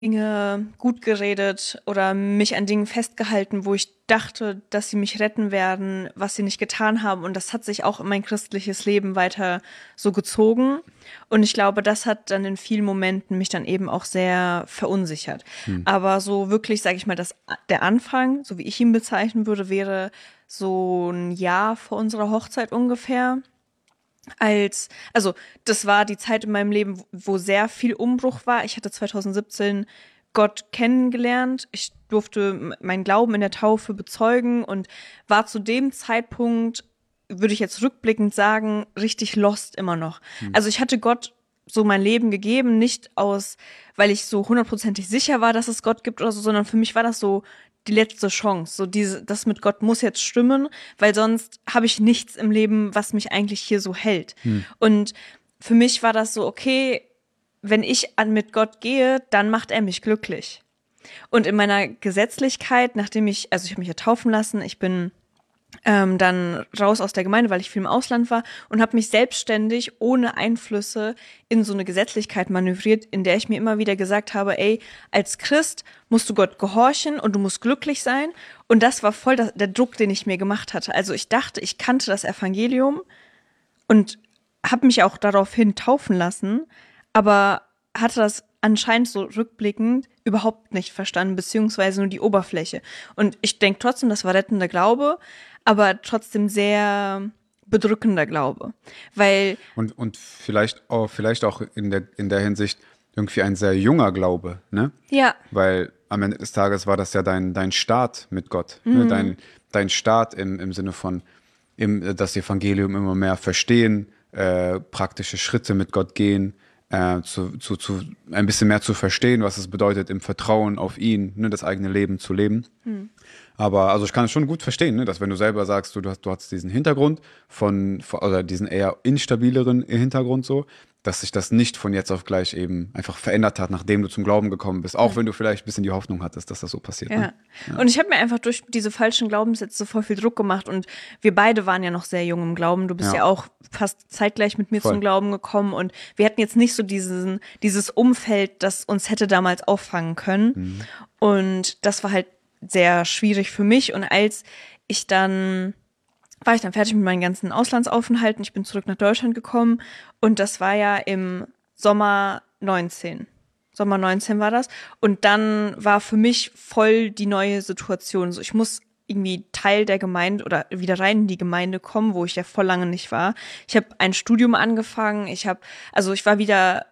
Dinge gut geredet oder mich an Dingen festgehalten, wo ich dachte, dass sie mich retten werden, was sie nicht getan haben. Und das hat sich auch in mein christliches Leben weiter so gezogen. Und ich glaube, das hat dann in vielen Momenten mich dann eben auch sehr verunsichert. Hm. Aber so wirklich, sage ich mal, der Anfang, so wie ich ihn bezeichnen würde, wäre so ein Jahr vor unserer Hochzeit ungefähr. Also das war die Zeit in meinem Leben, wo sehr viel Umbruch war. Ich hatte 2017 Gott kennengelernt. Ich durfte meinen Glauben in der Taufe bezeugen und war zu dem Zeitpunkt, würde ich jetzt rückblickend sagen, richtig lost immer noch. Hm. Also ich hatte Gott so mein Leben gegeben, nicht aus, weil ich so hundertprozentig sicher war, dass es Gott gibt oder so, sondern für mich war das so die letzte Chance. So das mit Gott muss jetzt stimmen, weil sonst habe ich nichts im Leben, was mich eigentlich hier so hält. Hm. Und für mich war das so, okay, wenn ich mit Gott gehe, dann macht er mich glücklich. Und in meiner Gesetzlichkeit, also ich habe mich ja taufen lassen, ich bin dann raus aus der Gemeinde, weil ich viel im Ausland war und habe mich selbstständig ohne Einflüsse in so eine Gesetzlichkeit manövriert, in der ich mir immer wieder gesagt habe, ey, als Christ musst du Gott gehorchen und du musst glücklich sein. Und das war voll der Druck, den ich mir gemacht hatte. Also ich dachte, ich kannte das Evangelium und habe mich auch daraufhin taufen lassen, aber hatte das anscheinend so rückblickend überhaupt nicht verstanden, beziehungsweise nur die Oberfläche. Und ich denke trotzdem, das war rettender Glaube, aber trotzdem sehr bedrückender Glaube. Weil, Und vielleicht auch in der Hinsicht irgendwie ein sehr junger Glaube, ne? ja, Weil am Ende des Tages war das ja dein Start mit Gott, ne? Dein Start im Sinne von das Evangelium immer mehr verstehen, praktische Schritte mit Gott gehen, ein bisschen mehr zu verstehen, was es bedeutet, im Vertrauen auf ihn, ne, das eigene Leben zu leben. Aber also ich kann es schon gut verstehen, ne, dass wenn du selber sagst, du hast diesen Hintergrund oder diesen eher instabileren Hintergrund so, dass sich das nicht von jetzt auf gleich eben einfach verändert hat, nachdem du zum Glauben gekommen bist, auch wenn du vielleicht ein bisschen die Hoffnung hattest, dass das so passiert. ja. Ne? Und ich habe mir einfach durch diese falschen Glaubenssätze voll viel Druck gemacht und wir beide waren ja noch sehr jung im Glauben. Du bist Ja. ja auch fast zeitgleich mit mir Voll. zum Glauben gekommen und wir hatten jetzt nicht so dieses Umfeld, das uns hätte damals auffangen können. Und das war halt sehr schwierig für mich. Und war ich dann fertig mit meinen ganzen Auslandsaufenthalten. Ich bin zurück nach Deutschland gekommen und das war ja im Sommer 19. Sommer 19 war das. Und dann war für mich voll die neue Situation. So, ich muss irgendwie Teil der Gemeinde oder wieder rein in die Gemeinde kommen, wo ich ja voll lange nicht war. Ich habe ein Studium angefangen. Ich war wieder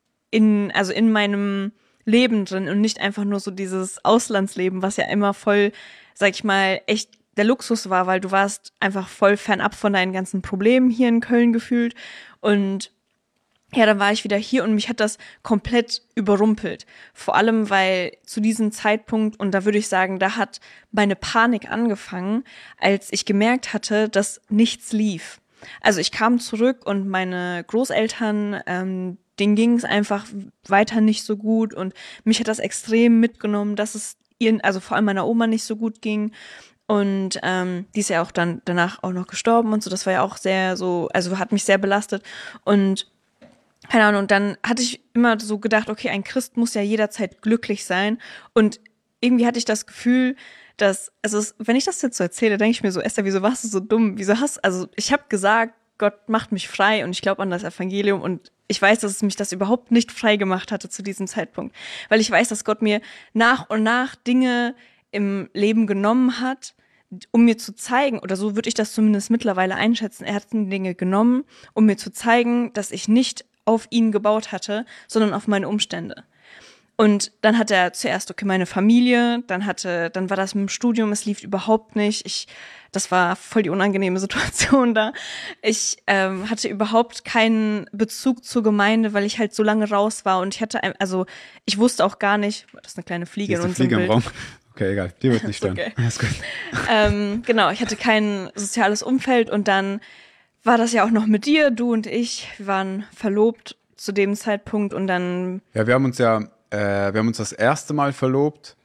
in meinem Leben drin und nicht einfach nur so dieses Auslandsleben, was ja immer voll, sag ich mal, echt der Luxus war, weil du warst einfach voll fernab von deinen ganzen Problemen hier in Köln gefühlt. Und ja, dann war ich wieder hier und mich hat das komplett überrumpelt. Vor allem, weil zu diesem Zeitpunkt, und da würde ich sagen, da hat meine Panik angefangen, als ich gemerkt hatte, dass nichts lief. Also ich kam zurück und meine Großeltern, denen ging es einfach weiter nicht so gut und mich hat das extrem mitgenommen, dass es ihr, also vor allem meiner Oma nicht so gut ging. Und die ist ja auch dann danach auch noch gestorben und so. Das war ja auch sehr so, also hat mich sehr belastet. Und keine Ahnung, und dann hatte ich immer so gedacht, okay, ein Christ muss ja jederzeit glücklich sein. Und irgendwie hatte ich das Gefühl, wenn ich das jetzt so erzähle, denke ich mir so, Esther, wieso warst du so dumm? Also ich habe gesagt, Gott macht mich frei und ich glaube an das Evangelium und ich weiß, dass es mich das überhaupt nicht frei gemacht hatte zu diesem Zeitpunkt. Weil ich weiß, dass Gott mir nach und nach Dinge im Leben genommen hat, um mir zu zeigen, oder so würde ich das zumindest mittlerweile einschätzen, er hat mir Dinge genommen, um mir zu zeigen, dass ich nicht auf ihn gebaut hatte, sondern auf meine Umstände. Und dann hat er zuerst, okay, meine Familie, dann war das mit dem Studium, es lief überhaupt nicht. Das war voll die unangenehme Situation da. Ich hatte überhaupt keinen Bezug zur Gemeinde, weil ich halt so lange raus war und ich wusste auch gar nicht, das ist eine kleine Fliege Hier ist in eine unserem Fliege im Bild. Raum. Okay, egal. Die wird nicht stören. Okay. Alles gut. Genau, ich hatte kein soziales Umfeld und dann war das ja auch noch mit dir, du und ich, wir waren verlobt zu dem Zeitpunkt und dann. Ja, wir haben uns das erste Mal verlobt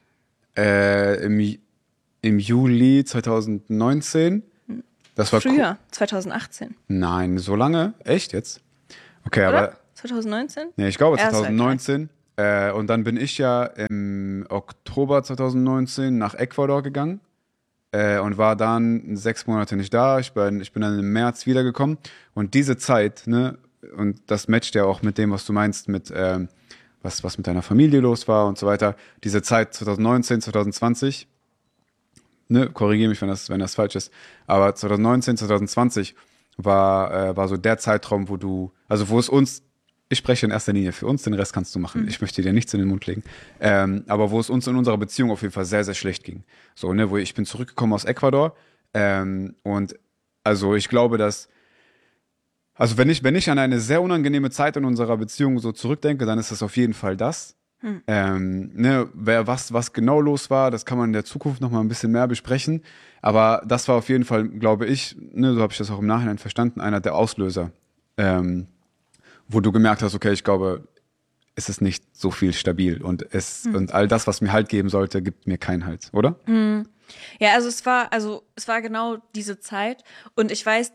im Juli 2019. Das war Früher, 2018. Nein, so lange? Echt jetzt? Okay, Oder? aber 2019? nee, ich glaube Er ist halt 2019. Und dann bin ich ja im Oktober 2019 nach Ecuador gegangen und war dann 6 Monate nicht da. Ich bin dann im März wiedergekommen. Und diese Zeit, ne, und das matcht ja auch mit dem, was du meinst, mit was mit deiner Familie los war und so weiter. Diese Zeit 2019, 2020, ne, korrigiere mich, wenn das falsch ist, aber 2019, 2020 war so der Zeitraum, wo es uns, ich spreche in erster Linie für uns, den Rest kannst du machen. Ich möchte dir nichts in den Mund legen. Aber wo es uns in unserer Beziehung auf jeden Fall sehr, sehr schlecht ging. So, ne, ich bin zurückgekommen aus Ecuador. Und also ich glaube, also wenn ich an eine sehr unangenehme Zeit in unserer Beziehung so zurückdenke, dann ist das auf jeden Fall das. Ne, was genau los war, das kann man in der Zukunft noch mal ein bisschen mehr besprechen. Aber das war auf jeden Fall, glaube ich, ne, so habe ich das auch im Nachhinein verstanden, einer der Auslöser, wo du gemerkt hast, okay, ich glaube, es ist nicht so viel stabil und all das, was mir Halt geben sollte, gibt mir keinen Halt, oder? Ja, also es war genau diese Zeit und ich weiß,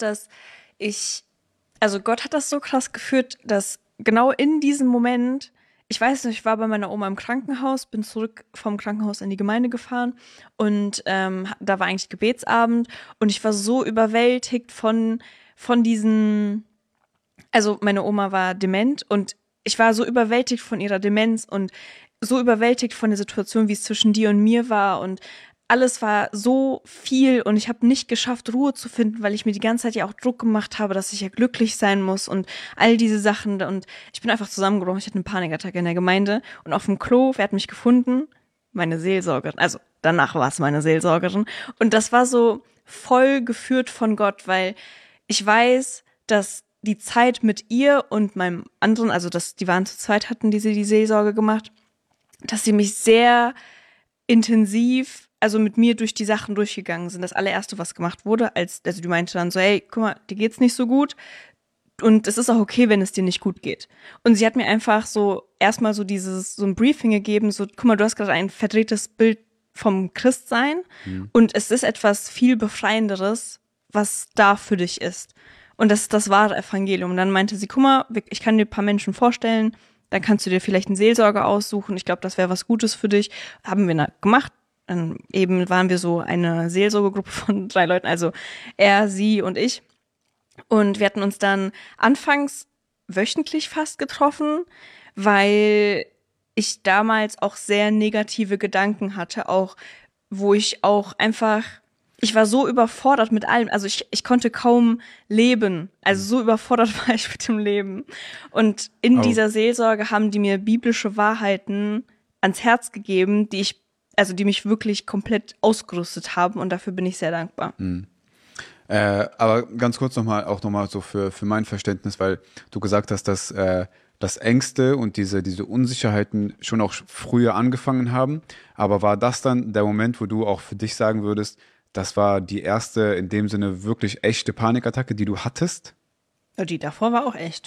also Gott hat das so krass geführt, dass genau in diesem Moment, ich weiß nicht, ich war bei meiner Oma im Krankenhaus, bin zurück vom Krankenhaus in die Gemeinde gefahren und da war eigentlich Gebetsabend und ich war so überwältigt von diesen, also meine Oma war dement und ich war so überwältigt von ihrer Demenz und so überwältigt von der Situation, wie es zwischen dir und mir war und alles war so viel und ich habe nicht geschafft, Ruhe zu finden, weil ich mir die ganze Zeit ja auch Druck gemacht habe, dass ich ja glücklich sein muss und all diese Sachen. Und ich bin einfach zusammengebrochen. Ich hatte eine Panikattacke in der Gemeinde und auf dem Klo, wer hat mich gefunden? Meine Seelsorgerin. Also danach war es meine Seelsorgerin. Und das war so voll geführt von Gott, weil ich weiß, dass die Zeit mit ihr und meinem anderen, also dass die waren zu zweit, hatten die Seelsorge gemacht, dass sie mich sehr intensiv, also mit mir durch die Sachen durchgegangen sind. Das allererste, was gemacht wurde, also die meinte dann so, hey, guck mal, dir geht's nicht so gut und es ist auch okay, wenn es dir nicht gut geht. Und sie hat mir einfach so erstmal so so ein Briefing gegeben, so, guck mal, du hast gerade ein verdrehtes Bild vom Christsein und es ist etwas viel Befreienderes, was da für dich ist. Und das ist das wahre Evangelium. Und dann meinte sie, guck mal, ich kann dir ein paar Menschen vorstellen, dann kannst du dir vielleicht einen Seelsorger aussuchen. Ich glaube, das wäre was Gutes für dich. Haben wir gemacht. Dann eben waren wir so eine Seelsorgegruppe von 3 Leuten, also er, sie und ich. Und wir hatten uns dann anfangs wöchentlich fast getroffen, weil ich damals auch sehr negative Gedanken hatte, auch wo ich auch einfach, ich war so überfordert mit allem, also ich konnte kaum leben, also so überfordert war ich mit dem Leben. Und in dieser Seelsorge haben die mir biblische Wahrheiten ans Herz gegeben, die mich wirklich komplett ausgerüstet haben und dafür bin ich sehr dankbar. Aber ganz kurz nochmal so für mein Verständnis, weil du gesagt hast, dass das Ängste und diese Unsicherheiten schon auch früher angefangen haben. Aber war das dann der Moment, wo du auch für dich sagen würdest, das war die erste, in dem Sinne wirklich echte Panikattacke, die du hattest? Ja, die davor war auch echt.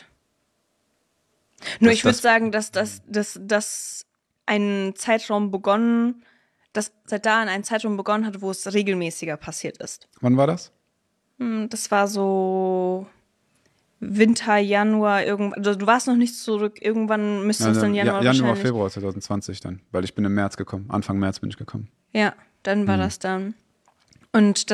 Nur ich würde sagen, dass ein Zeitraum begonnen, dass seit da ein Zeitraum begonnen hat, wo es regelmäßiger passiert ist. Wann war das? Das war so Winter, Januar, irgendwann. Also du warst noch nicht zurück. Irgendwann müsste es dann Januar Januar, Februar 2020 dann, weil ich bin im März gekommen. Anfang März bin ich gekommen. Ja, dann war das dann. Und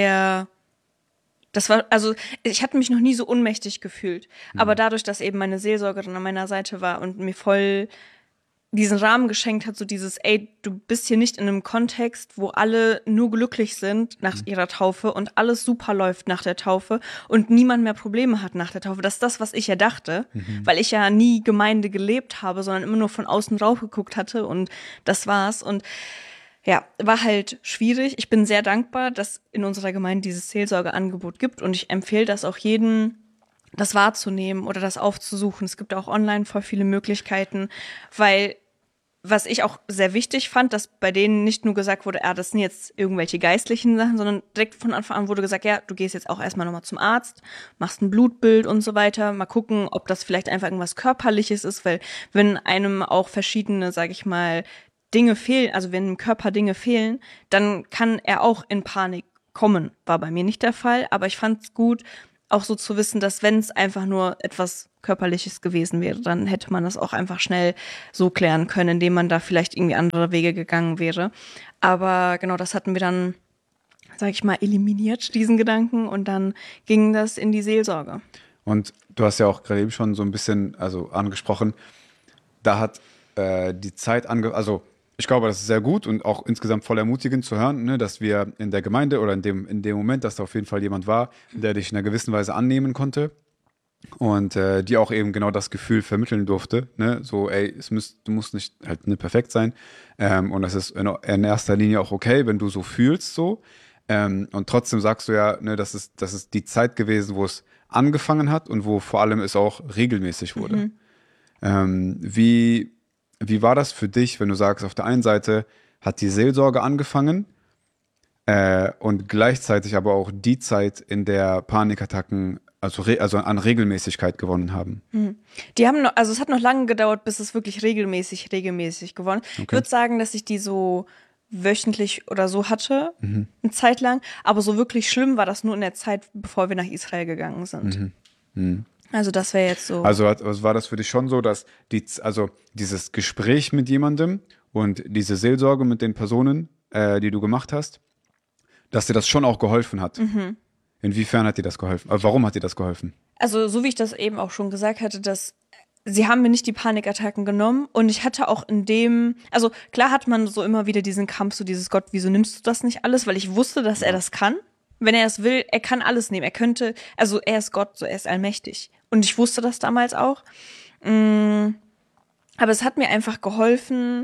also ich hatte mich noch nie so ohnmächtig gefühlt. Aber dadurch, dass eben meine Seelsorgerin an meiner Seite war und mir voll diesen Rahmen geschenkt hat, so dieses, ey, du bist hier nicht in einem Kontext, wo alle nur glücklich sind nach ihrer Taufe und alles super läuft nach der Taufe und niemand mehr Probleme hat nach der Taufe. Das ist das, was ich ja dachte, weil ich ja nie Gemeinde gelebt habe, sondern immer nur von außen drauf geguckt hatte und das war's. Und ja, war halt schwierig. Ich bin sehr dankbar, dass in unserer Gemeinde dieses Seelsorgeangebot gibt und ich empfehle das auch jedem, das wahrzunehmen oder das aufzusuchen. Es gibt auch online voll viele Möglichkeiten, weil was ich auch sehr wichtig fand, dass bei denen nicht nur gesagt wurde, das sind jetzt irgendwelche geistlichen Sachen, sondern direkt von Anfang an wurde gesagt, ja, du gehst jetzt auch erstmal nochmal zum Arzt, machst ein Blutbild und so weiter, mal gucken, ob das vielleicht einfach irgendwas Körperliches ist, weil wenn einem auch verschiedene, sag ich mal, Dinge fehlen, also wenn im Körper Dinge fehlen, dann kann er auch in Panik kommen. War bei mir nicht der Fall, aber ich fand es gut, auch so zu wissen, dass wenn es einfach nur etwas Körperliches gewesen wäre, dann hätte man das auch einfach schnell so klären können, indem man da vielleicht irgendwie andere Wege gegangen wäre. Aber genau, das hatten wir dann, sag ich mal, eliminiert, diesen Gedanken, und dann ging das in die Seelsorge. Und du hast ja auch gerade eben schon so ein bisschen angesprochen, da hat die Zeit also ich glaube, das ist sehr gut und auch insgesamt voll ermutigend zu hören, ne, dass wir in der Gemeinde oder in dem Moment, dass da auf jeden Fall jemand war, der dich in einer gewissen Weise annehmen konnte und die auch eben genau das Gefühl vermitteln durfte, ne, so ey, du musst nicht halt nicht perfekt sein und das ist in erster Linie auch okay, wenn du so fühlst so und trotzdem sagst du ja, ne, das ist die Zeit gewesen, wo es angefangen hat und wo vor allem es auch regelmäßig wurde. Wie war das für dich, wenn du sagst, auf der einen Seite hat die Seelsorge angefangen und gleichzeitig aber auch die Zeit, in der Panikattacken also an Regelmäßigkeit gewonnen haben? Die haben noch, also es hat noch lange gedauert, bis es wirklich regelmäßig gewonnen. Okay. Ich würde sagen, dass ich die so wöchentlich oder so hatte, eine Zeit lang. Aber so wirklich schlimm war das nur in der Zeit, bevor wir nach Israel gegangen sind. Also das wäre jetzt so. Also war das für dich schon so, dass dieses Gespräch mit jemandem und diese Seelsorge mit den Personen, die du gemacht hast, dass dir das schon auch geholfen hat? Inwiefern hat dir das geholfen? Warum hat dir das geholfen? Also so wie ich das eben auch schon gesagt hatte, dass sie haben mir nicht die Panikattacken genommen und ich hatte auch also klar hat man so immer wieder diesen Kampf, so dieses Gott, wieso nimmst du das nicht alles? Weil ich wusste, dass er das kann. Wenn er es will, er kann alles nehmen. Er ist Gott, so er ist allmächtig. Und ich wusste das damals auch. Aber es hat mir einfach geholfen,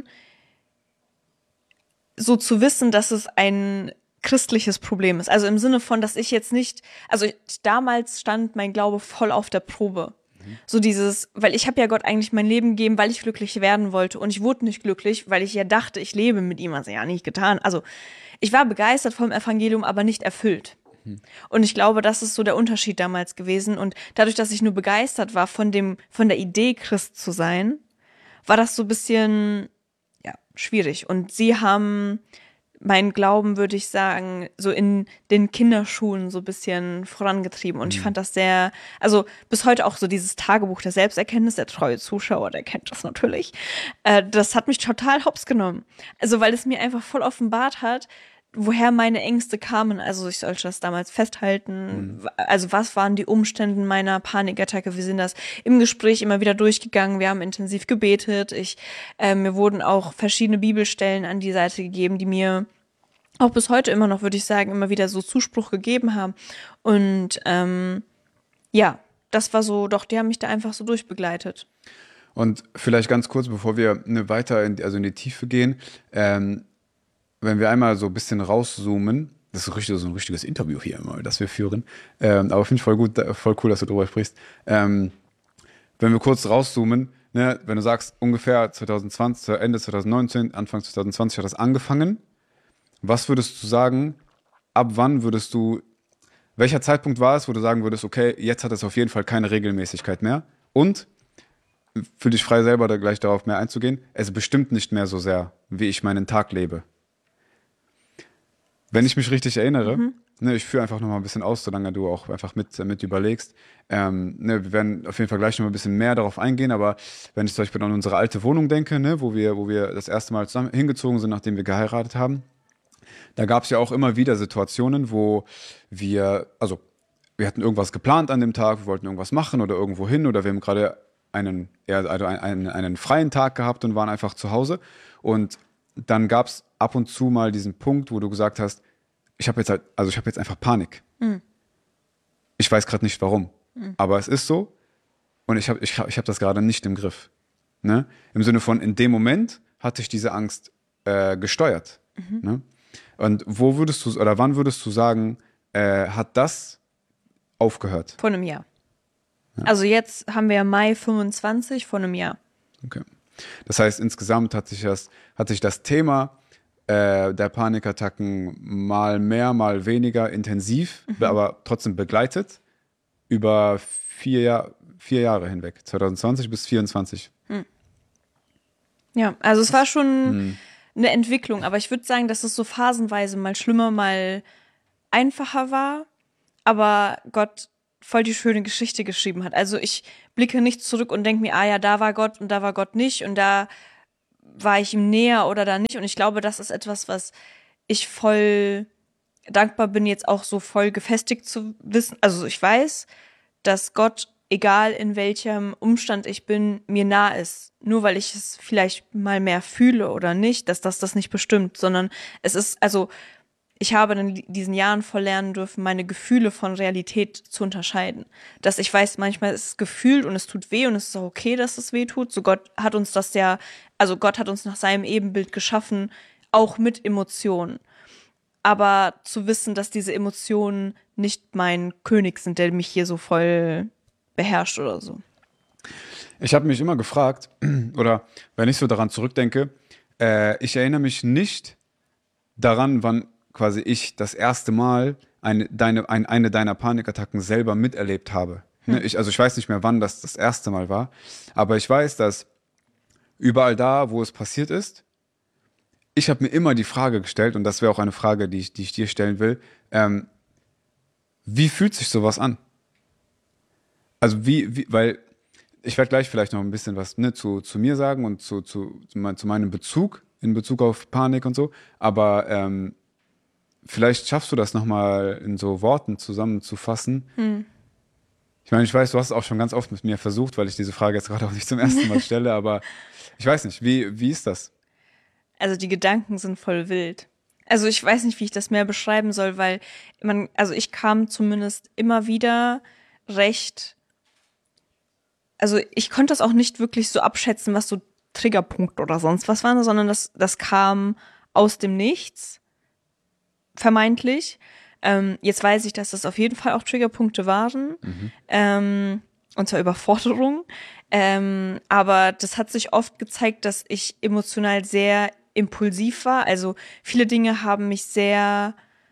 so zu wissen, dass es ein christliches Problem ist. Also im Sinne von, dass ich jetzt nicht, damals stand mein Glaube voll auf der Probe. So weil ich habe ja Gott eigentlich mein Leben gegeben, weil ich glücklich werden wollte. Und ich wurde nicht glücklich, weil ich ja dachte, ich lebe mit ihm. Also ja, nicht getan. Also ich war begeistert vom Evangelium, aber nicht erfüllt. Und ich glaube, das ist so der Unterschied damals gewesen. Und dadurch, dass ich nur begeistert war von der Idee, Christ zu sein, war das so ein bisschen, ja, schwierig. Und sie haben meinen Glauben, würde ich sagen, so in den Kinderschuhen so ein bisschen vorangetrieben. Und ich fand das bis heute auch so dieses Tagebuch der Selbsterkenntnis, der treue Zuschauer, der kennt das natürlich. Das hat mich total hops genommen. Also, weil es mir einfach voll offenbart hat, woher meine Ängste kamen. Also ich sollte das damals festhalten. Also was waren die Umstände meiner Panikattacke? Wir sind das im Gespräch immer wieder durchgegangen. Wir haben intensiv gebetet. Mir wurden auch verschiedene Bibelstellen an die Seite gegeben, die mir auch bis heute immer noch, würde ich sagen, immer wieder so Zuspruch gegeben haben. Und ja, das war so, doch, die haben mich da einfach so durchbegleitet. Und vielleicht ganz kurz, bevor wir weiter in die Tiefe gehen, wenn wir einmal so ein bisschen rauszoomen, das ist so ein richtiges Interview hier immer, das wir führen, aber finde ich voll gut, voll cool, dass du darüber sprichst. Wenn wir kurz rauszoomen, ne, wenn du sagst, ungefähr 2020, Ende 2019, Anfang 2020 hat das angefangen, was würdest du sagen, welcher Zeitpunkt war es, wo du sagen würdest, okay, jetzt hat es auf jeden Fall keine Regelmäßigkeit mehr und fühl dich frei selber da gleich darauf mehr einzugehen, es bestimmt nicht mehr so sehr, wie ich meinen Tag lebe. Wenn ich mich richtig erinnere, ne, ich führe einfach noch mal ein bisschen aus, solange du auch einfach mit überlegst. Wir werden auf jeden Fall gleich noch mal ein bisschen mehr darauf eingehen, aber wenn ich zum Beispiel an unsere alte Wohnung denke, ne, wo wir das erste Mal zusammen hingezogen sind, nachdem wir geheiratet haben, da gab es ja auch immer wieder Situationen, wo wir hatten irgendwas geplant an dem Tag, wir wollten irgendwas machen oder irgendwo hin oder wir haben gerade einen freien Tag gehabt und waren einfach zu Hause und dann gab es ab und zu mal diesen Punkt, wo du gesagt hast, ich habe jetzt einfach Panik. Ich weiß gerade nicht warum, aber es ist so und ich hab das gerade nicht im Griff. Ne? Im Sinne von, in dem Moment hatte ich diese Angst gesteuert. Ne? Und wann würdest du sagen, hat das aufgehört? Vor einem Jahr. Ja. Also jetzt haben wir Mai 25, vor einem Jahr. Okay. Das heißt, insgesamt hat sich das Thema der Panikattacken mal mehr, mal weniger intensiv, aber trotzdem begleitet über 4 Jahre hinweg, 2020 bis 2024. Ja, also es war schon eine Entwicklung, aber ich würde sagen, dass es so phasenweise mal schlimmer, mal einfacher war, aber Gott voll die schöne Geschichte geschrieben hat. Also ich blicke nicht zurück und denke mir, ah ja, da war Gott und da war Gott nicht und da war ich ihm näher oder da nicht. Und ich glaube, das ist etwas, was ich voll dankbar bin, jetzt auch so voll gefestigt zu wissen. Also ich weiß, dass Gott, egal in welchem Umstand ich bin, mir nah ist. Nur weil ich es vielleicht mal mehr fühle oder nicht, dass das nicht bestimmt, sondern es ist, also ich habe in diesen Jahren voll lernen dürfen, meine Gefühle von Realität zu unterscheiden. Dass ich weiß, manchmal ist es gefühlt und es tut weh und es ist auch okay, dass es weh tut. So Gott hat uns das ja, also Gott hat uns nach seinem Ebenbild geschaffen, auch mit Emotionen. Aber zu wissen, dass diese Emotionen nicht mein König sind, der mich hier so voll beherrscht oder so. Ich habe mich immer gefragt, oder wenn ich so daran zurückdenke, ich erinnere mich nicht daran, wann quasi ich das erste Mal eine deiner Panikattacken selber miterlebt habe. Ne? Ich weiß nicht mehr, wann das erste Mal war, aber ich weiß, dass überall da, wo es passiert ist, ich habe mir immer die Frage gestellt, und das wäre auch eine Frage, die ich dir stellen will, wie fühlt sich sowas an? Also weil ich werde gleich vielleicht noch ein bisschen was zu mir sagen und zu meinem Bezug, in Bezug auf Panik und so, aber vielleicht schaffst du das nochmal in so Worten zusammenzufassen. Ich meine, ich weiß, du hast es auch schon ganz oft mit mir versucht, weil ich diese Frage jetzt gerade auch nicht zum ersten Mal stelle, aber ich weiß nicht, wie ist das? Also die Gedanken sind voll wild. Also ich weiß nicht, wie ich das mehr beschreiben soll, weil also ich kam zumindest immer wieder recht, also ich konnte das auch nicht wirklich so abschätzen, was so Triggerpunkt oder sonst was waren, sondern das kam aus dem Nichts, vermeintlich. Jetzt weiß ich, dass das auf jeden Fall auch Triggerpunkte waren. Und zwar Überforderung. Aber das hat sich oft gezeigt, dass ich emotional sehr impulsiv war. Also viele Dinge haben mich sehr,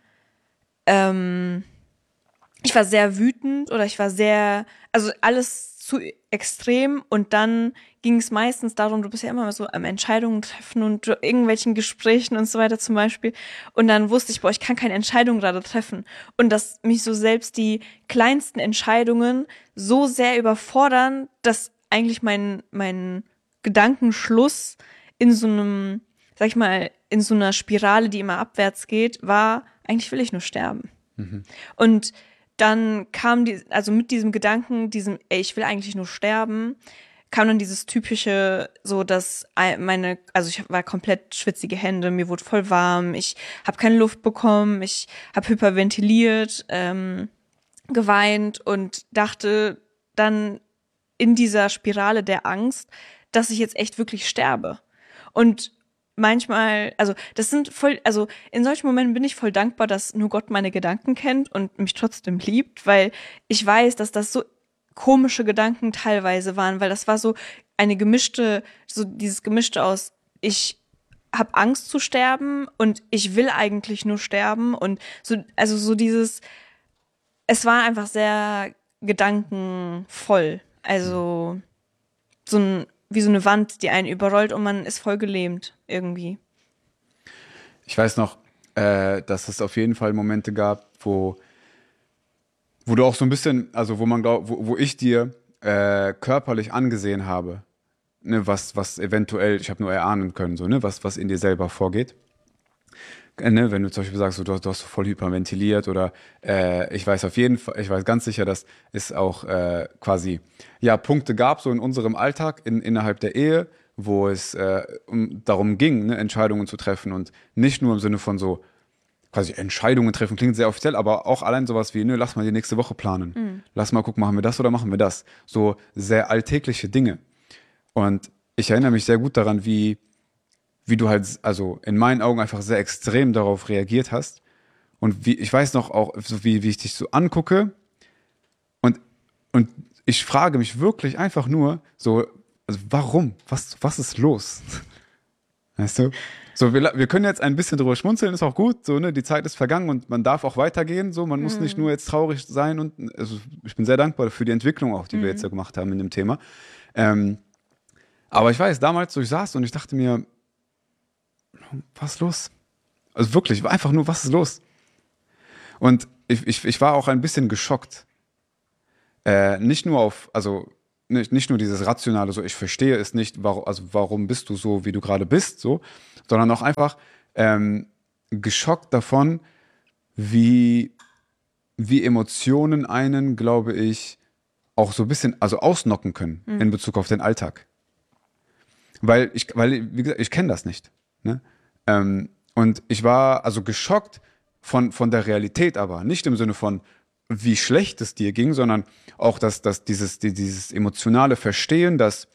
ich war sehr wütend oder ich war sehr, also alles zu extrem und dann ging es meistens darum, du bist ja immer so am Entscheidungen treffen und irgendwelchen Gesprächen und so weiter zum Beispiel und dann wusste ich, boah, ich kann keine Entscheidung gerade treffen und dass mich so selbst die kleinsten Entscheidungen so sehr überfordern, dass eigentlich mein Gedankenschluss in so einem, sag ich mal, in so einer Spirale, die immer abwärts geht, war, eigentlich will ich nur sterben. Und dann kam also mit diesem Gedanken, ey, ich will eigentlich nur sterben, kam dann dieses typische, so dass also ich war komplett schwitzige Hände, mir wurde voll warm, ich habe keine Luft bekommen, ich habe hyperventiliert, geweint und dachte dann in dieser Spirale der Angst, dass ich jetzt echt wirklich sterbe. Und manchmal, also also in solchen Momenten bin ich voll dankbar, dass nur Gott meine Gedanken kennt und mich trotzdem liebt, weil ich weiß, dass das so komische Gedanken teilweise waren, weil das war so dieses Gemischte aus, ich habe Angst zu sterben und ich will eigentlich nur sterben und so, also so es war einfach sehr gedankenvoll, also wie so eine Wand, die einen überrollt und man ist voll gelähmt irgendwie. Ich weiß noch, dass es auf jeden Fall Momente gab, wo du auch so ein bisschen, also wo ich dir körperlich angesehen habe, ne, was eventuell, ich habe nur erahnen können, so, ne, was in dir selber vorgeht. Ne, wenn du zum Beispiel sagst, du hast so voll hyperventiliert oder ich weiß auf jeden Fall, ich weiß ganz sicher, dass es auch quasi ja Punkte gab so in unserem Alltag innerhalb der Ehe, wo es darum ging, ne, Entscheidungen zu treffen und nicht nur im Sinne von so quasi Entscheidungen treffen, klingt sehr offiziell, aber auch allein sowas wie, ne, lass mal die nächste Woche planen. Lass mal gucken, machen wir das oder machen wir das? So sehr alltägliche Dinge. Und ich erinnere mich sehr gut daran, wie du halt, also in meinen Augen einfach sehr extrem darauf reagiert hast. Und ich weiß noch auch, so wie ich dich so angucke und, und ich frage mich wirklich einfach nur so, also warum? Was ist los? Weißt du? So, wir können jetzt ein bisschen drüber schmunzeln, ist auch gut, so, ne, die Zeit ist vergangen und man darf auch weitergehen, so, man muss nicht nur jetzt traurig sein und, also, ich bin sehr dankbar für die Entwicklung auch, die wir jetzt ja gemacht haben in dem Thema. Aber ich weiß, damals so, ich saß und ich dachte mir, was ist los? Also wirklich, einfach nur, was ist los? Und ich war auch ein bisschen geschockt. nicht nur nicht nur dieses Rationale, so ich verstehe es nicht, warum bist du so, wie du gerade bist, so, sondern auch einfach geschockt davon, wie Emotionen einen, glaube ich, auch so ein bisschen, also ausnocken können in Bezug auf den Alltag. Weil wie gesagt, ich kenne das nicht. Ne? Und ich war also geschockt von der Realität, aber nicht im Sinne von, wie schlecht es dir ging, sondern auch dass dieses emotionale Verstehen, dass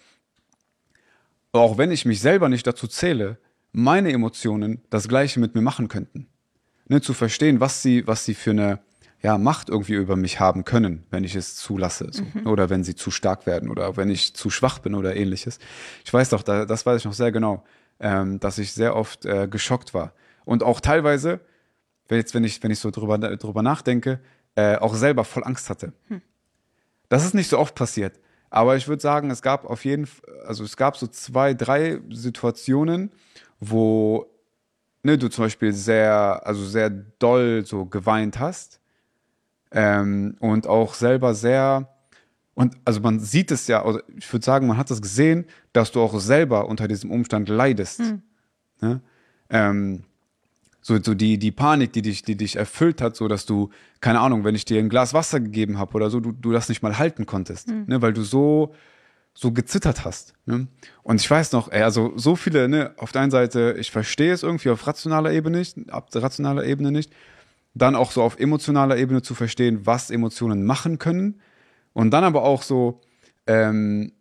auch wenn ich mich selber nicht dazu zähle, meine Emotionen das Gleiche mit mir machen könnten. Ne, zu verstehen, was sie für eine Macht irgendwie über mich haben können, wenn ich es zulasse. So. Oder wenn sie zu stark werden oder wenn ich zu schwach bin oder ähnliches. Ich weiß doch, das weiß ich noch sehr genau, dass ich sehr oft geschockt war. Und auch teilweise, wenn ich so drüber nachdenke, auch selber voll Angst hatte. Das ist nicht so oft passiert. Aber ich würde sagen, es gab es gab so 2, 3 Situationen, wo du zum Beispiel sehr doll so geweint hast. Und auch selber und also man sieht es ja, also ich würde sagen, man hat das gesehen, dass du auch selber unter diesem Umstand leidest. Ne? So die Panik, die dich erfüllt hat, so dass du, keine Ahnung, wenn ich dir ein Glas Wasser gegeben habe oder so, du das nicht mal halten konntest, ne? Weil du so gezittert hast. Ne? Und ich weiß noch, also so viele, ne, auf der einen Seite, ich verstehe es irgendwie auf rationaler Ebene nicht, dann auch so auf emotionaler Ebene zu verstehen, was Emotionen machen können und dann aber auch so, also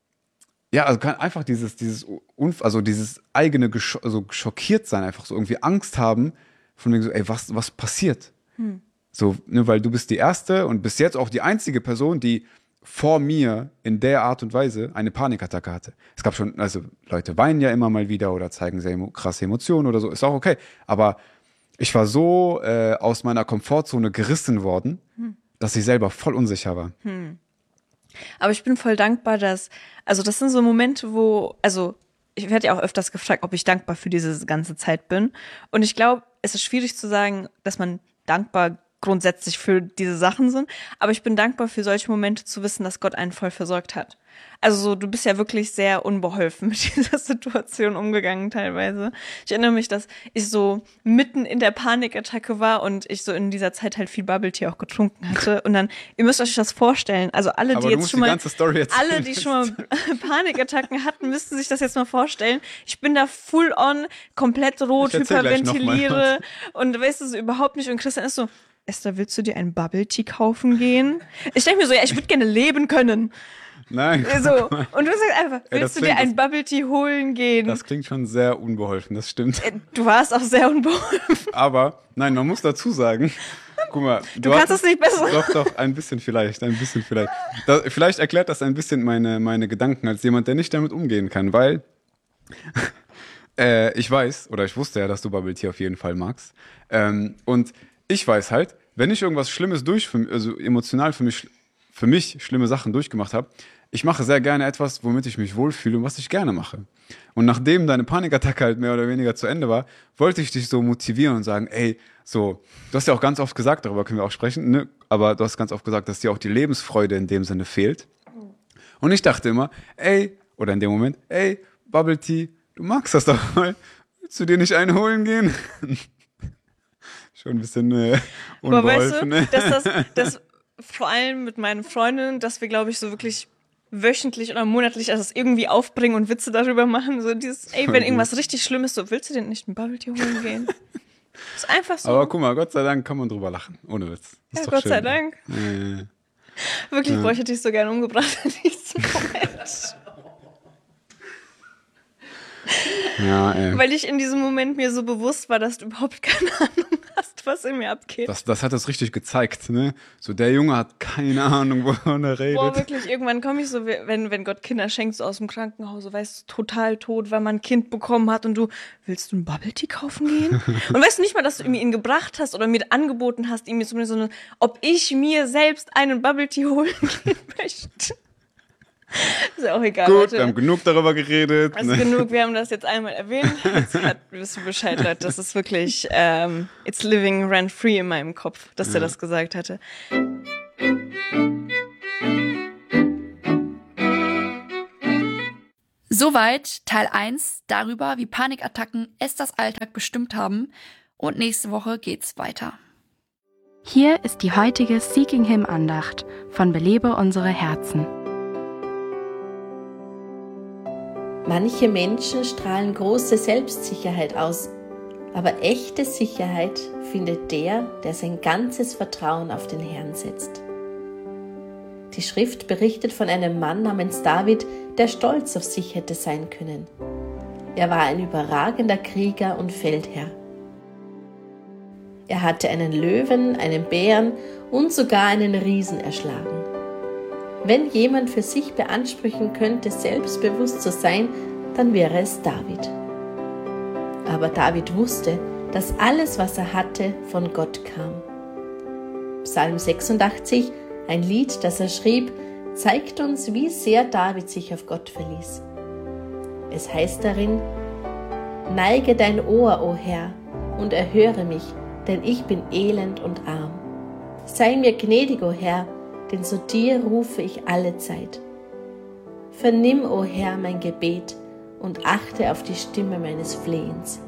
einfach dieses eigene schockiert sein, einfach so irgendwie Angst haben, von wegen so, was passiert? So, ne, weil du bist die erste und bis jetzt auch die einzige Person, die vor mir in der Art und Weise eine Panikattacke hatte. Es gab schon, also Leute weinen ja immer mal wieder oder zeigen sehr krasse Emotionen oder so, ist auch okay, aber ich war so aus meiner Komfortzone gerissen worden, dass ich selber voll unsicher war. Aber ich bin voll dankbar, das sind so Momente, ich werde ja auch öfters gefragt, ob ich dankbar für diese ganze Zeit bin. Und ich glaube, es ist schwierig zu sagen, dass man dankbar grundsätzlich für diese Sachen sind. Aber ich bin dankbar für solche Momente zu wissen, dass Gott einen voll versorgt hat. Also so, du bist ja wirklich sehr unbeholfen mit dieser Situation umgegangen teilweise. Ich erinnere mich, dass ich so mitten in der Panikattacke war und ich so in dieser Zeit halt viel Bubble Tea auch getrunken hatte. Und dann, ihr müsst euch das vorstellen, also alle, die jetzt schon mal Panikattacken hatten, müssten sich das jetzt mal vorstellen. Ich bin da full on, komplett rot, hyperventiliere und weißt du, so überhaupt nicht. Und Christian ist so, Esther, willst du dir ein Bubble Tea kaufen gehen? Ich denke mir so, ich würde gerne leben können. Nein. So. Und du sagst einfach, willst du dir ein Bubble Tea holen gehen? Das klingt schon sehr unbeholfen, das stimmt. Du warst auch sehr unbeholfen. Aber, nein, man muss dazu sagen, guck mal. Du kannst es nicht besser. Doch, ein bisschen vielleicht. Vielleicht erklärt das ein bisschen meine Gedanken als jemand, der nicht damit umgehen kann, weil ich weiß, oder ich wusste ja, dass du Bubble Tea auf jeden Fall magst. Und ich weiß halt, wenn ich irgendwas Schlimmes also emotional für mich schlimme Sachen durchgemacht habe, ich mache sehr gerne etwas, womit ich mich wohlfühle und was ich gerne mache. Und nachdem deine Panikattacke halt mehr oder weniger zu Ende war, wollte ich dich so motivieren und sagen, ey, so, du hast ja auch ganz oft gesagt, darüber können wir auch sprechen, ne? Aber du hast ganz oft gesagt, dass dir auch die Lebensfreude in dem Sinne fehlt. Und ich dachte immer, oder in dem Moment, Bubble Tea, du magst das doch mal, willst du dir nicht einen holen gehen? Schon ein bisschen unbeholfen. Aber weißt du, dass vor allem mit meinen Freundinnen, dass wir, glaube ich, so wirklich wöchentlich oder monatlich das irgendwie aufbringen und Witze darüber machen. So dieses, wenn irgendwas richtig schlimm ist, so, willst du denn nicht ein Bubble Tea holen gehen? Ist einfach so. Aber guck mal, Gott sei Dank kann man drüber lachen. Ohne Witz. Ja, Gott sei Dank. Wirklich, ich hätte dich so gerne umgebracht in diesem Moment. Ja, weil ich in diesem Moment mir so bewusst war, dass du überhaupt keine Ahnung hast, was in mir abgeht. Das hat es richtig gezeigt, ne? So, der Junge hat keine Ahnung, wovon er redet. Boah, wirklich, irgendwann komme ich so, wenn Gott Kinder schenkt, so aus dem Krankenhaus, so, weißt du, total tot, weil man ein Kind bekommen hat und du, willst du ein Bubble Tea kaufen gehen? Und weißt du nicht mal, dass du ihm ihn gebracht hast oder mir angeboten hast, ihm zumindest so ob ich mir selbst einen Bubble Tea holen gehen möchte. Ist ja auch egal, Gut, Leute. wir haben genug darüber geredet. Also genug, wir haben das jetzt einmal erwähnt. Jetzt wisst ihr Bescheid, Leute. Das ist wirklich, it's living rent free in meinem Kopf, dass der das gesagt hatte. Soweit Teil 1 darüber, wie Panikattacken Esthers Alltag bestimmt haben. Und nächste Woche geht's weiter. Hier ist die heutige Seeking Him Andacht von Belebe unsere Herzen. Manche Menschen strahlen große Selbstsicherheit aus, aber echte Sicherheit findet der sein ganzes Vertrauen auf den Herrn setzt. Die Schrift berichtet von einem Mann namens David, der stolz auf sich hätte sein können. Er war ein überragender Krieger und Feldherr. Er hatte einen Löwen, einen Bären und sogar einen Riesen erschlagen. Wenn jemand für sich beanspruchen könnte, selbstbewusst zu sein, dann wäre es David. Aber David wusste, dass alles, was er hatte, von Gott kam. Psalm 86, ein Lied, das er schrieb, zeigt uns, wie sehr David sich auf Gott verließ. Es heißt darin: Neige dein Ohr, o Herr, und erhöre mich, denn ich bin elend und arm. Sei mir gnädig, o Herr, denn zu dir rufe ich alle Zeit. Vernimm, o Herr, mein Gebet und achte auf die Stimme meines Flehens.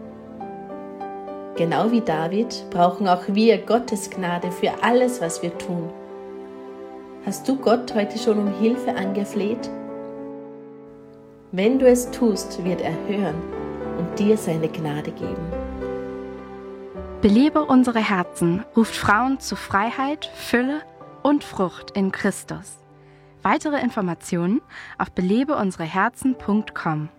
Genau wie David brauchen auch wir Gottes Gnade für alles, was wir tun. Hast du Gott heute schon um Hilfe angefleht? Wenn du es tust, wird er hören und dir seine Gnade geben. Belebe unsere Herzen ruft Frauen zu Freiheit, Fülle und Frucht in Christus. Weitere Informationen auf belebeunsereherzen.com.